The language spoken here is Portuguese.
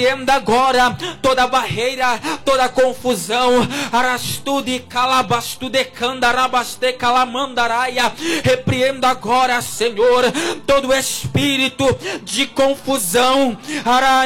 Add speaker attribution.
Speaker 1: Repreenda agora toda barreira, toda confusão. Arastude calabastude candarabaste calamandaraia. Repreenda agora, Senhor, todo espírito de confusão.